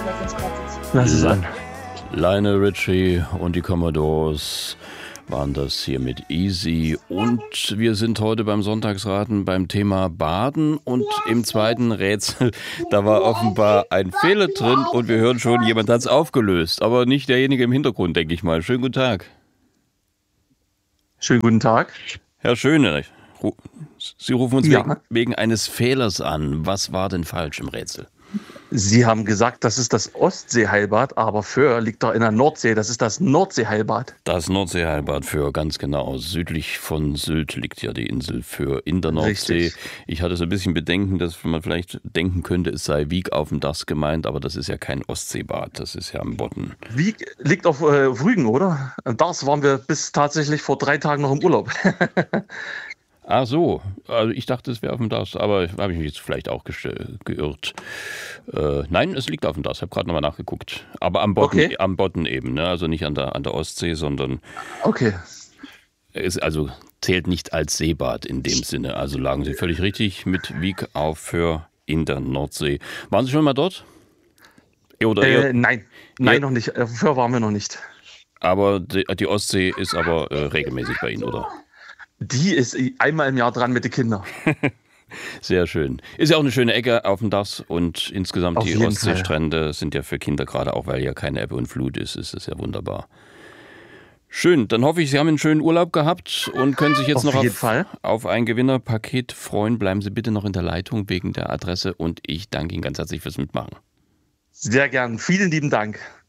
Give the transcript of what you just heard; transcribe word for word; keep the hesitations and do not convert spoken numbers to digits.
was uns wartet. Lass es an. Lionel Richie und die Commodores waren das hier mit Easy. Und wir sind heute beim Sonntagsraten beim Thema Baden. Und im zweiten Rätsel, da war offenbar ein Fehler drin. Und wir hören schon, jemand hat es aufgelöst. Aber nicht derjenige im Hintergrund, denke ich mal. Schönen guten Tag. Schönen guten Tag. Herr Schöne, Sie rufen uns Ja. wegen, wegen eines Fehlers an. Was war denn falsch im Rätsel? Sie haben gesagt, das ist das Ostseeheilbad, aber Föhr liegt doch in der Nordsee. Das ist das Nordseeheilbad. Das Nordseeheilbad Föhr, ganz genau. Südlich von Sylt liegt ja die Insel Föhr in der Nordsee. Richtig. Ich hatte so ein bisschen Bedenken, dass man vielleicht denken könnte, es sei Wiek auf dem Das gemeint, aber das ist ja kein Ostseebad, das ist ja am Bodden. Wie liegt auf äh, Rügen, oder? Das waren wir bis tatsächlich vor drei Tagen noch im Urlaub. Ach so, also ich dachte, es wäre auf dem Das, aber habe ich mich jetzt vielleicht auch gest- geirrt. Äh, nein, es liegt auf dem Das, ich habe gerade nochmal nachgeguckt. Aber am Bodden, Okay. am Bodden eben, ne? Also nicht an der, an der Ostsee, sondern Okay. es also zählt nicht als Seebad in dem Sinne. Also lagen Sie völlig richtig mit Wiek auf Föhr in der Nordsee. Waren Sie schon mal dort? Oder Äh, eher, nein, nein, Ja. noch nicht. Äh, Föhr waren wir noch nicht. aber die, die Ostsee ist aber äh, regelmäßig bei Ihnen, oder? Die ist einmal im Jahr dran mit den Kindern. Sehr schön. Ist ja auch eine schöne Ecke auf dem Das und insgesamt Auf die jeden Ostseestrände sind ja für Kinder, gerade auch weil ja keine Ebbe und Flut ist, ist es ja wunderbar. Schön, dann hoffe ich, Sie haben einen schönen Urlaub gehabt und können sich jetzt Auf noch jeden auf, Fall. auf ein Gewinnerpaket freuen. Bleiben Sie bitte noch in der Leitung wegen der Adresse und ich danke Ihnen ganz herzlich fürs Mitmachen. Sehr gern. Vielen lieben Dank.